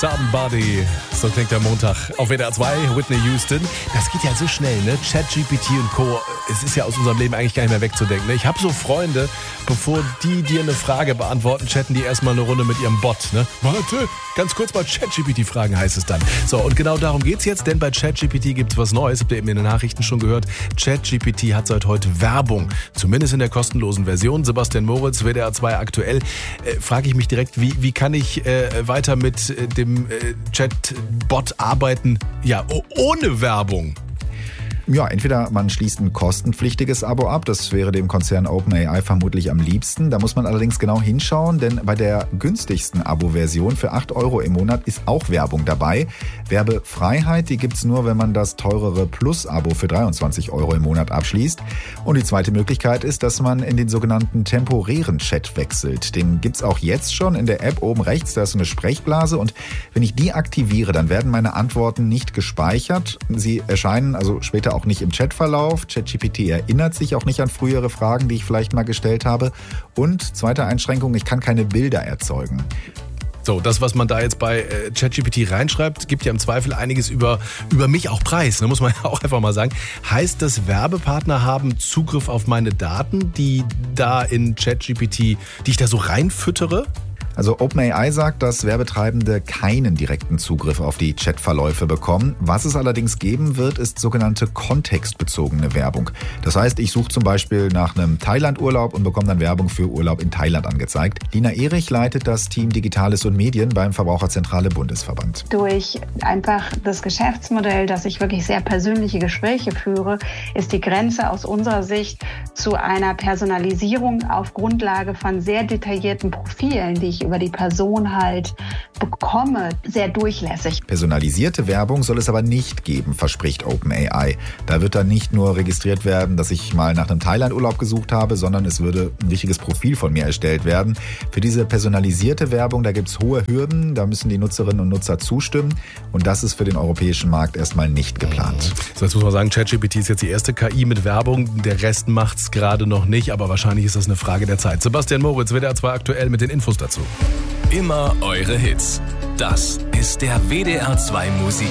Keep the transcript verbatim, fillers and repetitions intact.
Somebody. So klingt der Montag auf W D R zwei, Whitney Houston. Das geht ja so schnell, ne? ChatGPT und Co. Es ist ja aus unserem Leben eigentlich gar nicht mehr wegzudenken. Ne? Ich habe so Freunde, bevor die dir eine Frage beantworten, chatten die erstmal eine Runde mit ihrem Bot. Ne? Warte, ganz kurz mal ChatGPT fragen, heißt es dann. So, und genau darum geht's jetzt, denn bei ChatGPT gibt's was Neues. Habt ihr eben in den Nachrichten schon gehört. ChatGPT hat seit heute Werbung. Zumindest in der kostenlosen Version. Sebastian Moritz, W D R zwei aktuell. Äh, frage ich mich direkt, wie, wie kann ich äh, weiter mit äh, dem äh, Chatbot arbeiten? Ja, oh, ohne Werbung. Ja, entweder man schließt ein kostenpflichtiges Abo ab, das wäre dem Konzern OpenAI vermutlich am liebsten. Da muss man allerdings genau hinschauen, denn bei der günstigsten Abo-Version für acht Euro im Monat ist auch Werbung dabei. Werbefreiheit, die gibt's nur, wenn man das teurere Plus-Abo für dreiundzwanzig Euro im Monat abschließt. Und die zweite Möglichkeit ist, dass man in den sogenannten temporären Chat wechselt. Den gibt's auch jetzt schon in der App oben rechts, da ist eine Sprechblase und wenn ich die aktiviere, dann werden meine Antworten nicht gespeichert. Sie erscheinen also später auch nicht im Chatverlauf. ChatGPT erinnert sich auch nicht an frühere Fragen, die ich vielleicht mal gestellt habe. Und zweite Einschränkung, ich kann keine Bilder erzeugen. So, das, was man da jetzt bei äh, ChatGPT reinschreibt, gibt ja im Zweifel einiges über, über mich auch preis, ne, muss man ja auch einfach mal sagen. Heißt das, Werbepartner haben Zugriff auf meine Daten, die da in ChatGPT, die ich da so reinfüttere? Also OpenAI sagt, dass Werbetreibende keinen direkten Zugriff auf die Chatverläufe bekommen. Was es allerdings geben wird, ist sogenannte kontextbezogene Werbung. Das heißt, ich suche zum Beispiel nach einem Thailand-Urlaub und bekomme dann Werbung für Urlaub in Thailand angezeigt. Lina Erich leitet das Team Digitales und Medien beim Verbraucherzentrale Bundesverband. Durch einfach das Geschäftsmodell, dass ich wirklich sehr persönliche Gespräche führe, ist die Grenze aus unserer Sicht zu einer Personalisierung auf Grundlage von sehr detaillierten Profilen, die ich über die Person halt bekomme, sehr durchlässig. Personalisierte Werbung soll es aber nicht geben, verspricht OpenAI. Da wird dann nicht nur registriert werden, dass ich mal nach einem Thailand-Urlaub gesucht habe, sondern es würde ein richtiges Profil von mir erstellt werden. Für diese personalisierte Werbung, da gibt es hohe Hürden, da müssen die Nutzerinnen und Nutzer zustimmen und das ist für den europäischen Markt erstmal nicht geplant. So, jetzt muss man sagen, ChatGPT ist jetzt die erste K I mit Werbung, der Rest macht's gerade noch nicht, aber wahrscheinlich ist das eine Frage der Zeit. Sebastian Moritz, W D R zwei aktuell mit den Infos dazu. Immer eure Hits. Das ist der W D R zwei Musik.